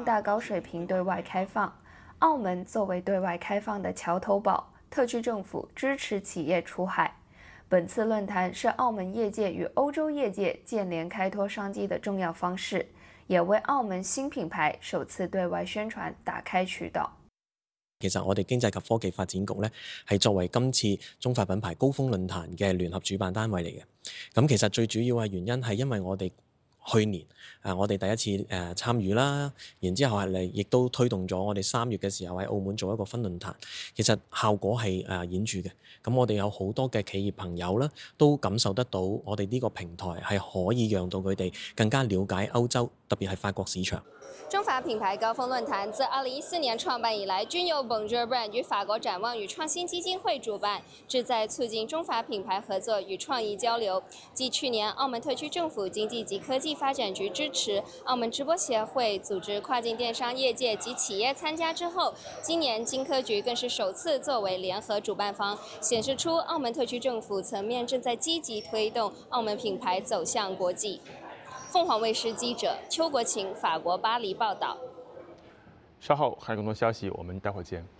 大高水平对外开放。澳门作为对外开放的桥头堡，特区政府支持企业出海。本次论坛是澳门业界与欧洲业界建联开拓商机的重要方式，也为澳門新品牌首次對外宣傳打開渠道。 其實我哋經濟及科技發展局呢，係作為今次中法品牌高峰論壇嘅聯合主辦單位嚟嘅。咁其實最主要嘅原因係因為我哋去年我哋第一次參與啦，然之後係亦都推動咗我哋3月嘅時候喺澳門做一個分論壇，其實效果係顯著嘅。咁我哋有好多嘅企業朋友啦，都感受得到我哋呢個平台係可以讓到佢哋更加了解歐洲，特別係法國市場。 中法品牌高峰論壇自2014年創辦以來，均由 Bonjour Brand 與法國展望與創新基金會主辦，旨在促進中法品牌合作與創意交流。繼去年澳門特區政府經濟及科技發展局支持，澳門直播協會組織跨境電商業界及企業參加之後，今年經科局更是首次作為聯合主辦方，顯示出澳門特區政府層面正在積極推動澳門品牌走向國際。鳳凰衛視記者邱國晴，法國巴黎報道。 稍後還有更多消息，我們待會兒見。